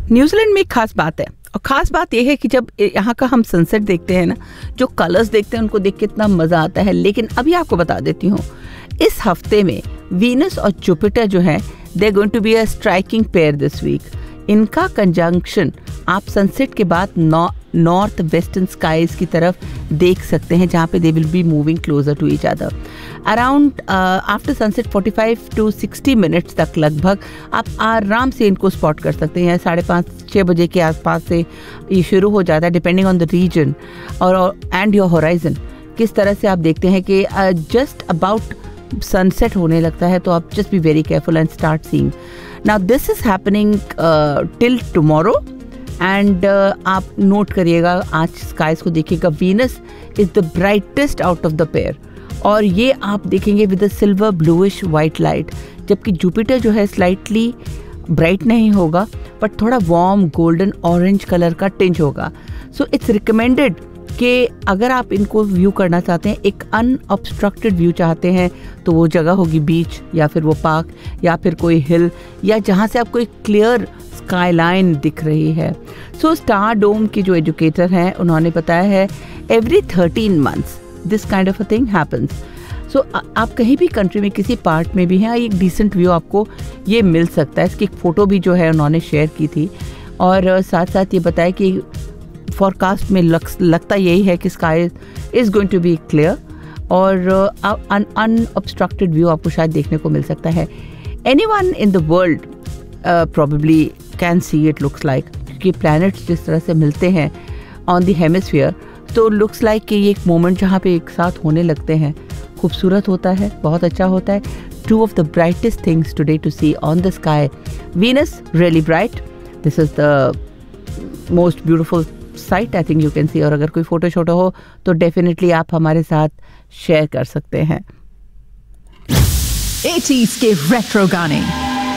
New Zealand में एक खास बात है, और ख़ास बात यह है कि जब यहाँ का हम सनसेट देखते हैं ना, जो कलर्स देखते हैं उनको देख के इतना मज़ा आता है। लेकिन अभी आपको बता देती हूँ, इस हफ्ते में वीनस और जुपिटर जो है, they are going to be a striking pair this week. इनका कंजंक्शन आप सनसेट के बाद नॉर्थ वेस्टर्न स्काईज की तरफ देख सकते हैं, जहाँ पे they will be moving closer to each other around after sunset 45 to 60 minutes तक लगभग आप आराम से इनको स्पॉट कर सकते हैं। 5:30-6 बजे के आसपास से ये शुरू हो जाता है, डिपेंडिंग ऑन द रीजन और एंड योर होराइजन। किस तरह से आप देखते हैं कि जस्ट अबाउट सनसेट होने लगता है, तो आप just be very careful and start seeing. Now this is happening till tomorrow and आप नोट करिएगा, आज स्काइज को देखिएगा, Venus is the brightest out of the pair, और ये आप देखेंगे with a silver bluish white light, जबकि जुपिटर जो है स्लाइटली ब्राइट नहीं होगा बट थोड़ा वार्म गोल्डन ऑरेंज कलर का टिंज होगा। सो इट्स रिकमेंडेड कि अगर आप इनको व्यू करना चाहते हैं, एक अनऑब्स्ट्रक्टेड व्यू चाहते हैं, तो वो जगह होगी बीच या फिर वो पार्क या फिर कोई हिल, या जहाँ से आपको एक क्लियर स्काईलाइन दिख रही है। सो स्टार डोम की जो एजुकेटर हैं उन्होंने बताया है every 13 months this kind of a thing happens. सो आप कहीं भी कंट्री में किसी पार्ट में भी हैं, एक डिसेंट व्यू आपको ये मिल सकता है। इसकी एक फ़ोटो भी जो है उन्होंने शेयर की थी, और साथ साथ ये बताया कि फॉरकास्ट में लगता यही है कि sky is going to be clear, और अनऑब्स्ट्रक्टेड व्यू आपको शायद देखने को मिल सकता है। Anyone in the world probably can see it looks like, क्योंकि planets जिस तरह से मिलते हैं on the hemisphere, तो looks like कि ये एक moment जहाँ पे एक साथ होने लगते हैं, खूबसूरत होता है, बहुत अच्छा होता है। Two of the brightest things today to see on the sky, Venus really bright, this is the most beautiful sight I think you can see, और अगर कोई फोटो शोटो हो तो डेफिनेटली आप हमारे साथ शेयर कर सकते हैं। 80s के रेट्रो गाने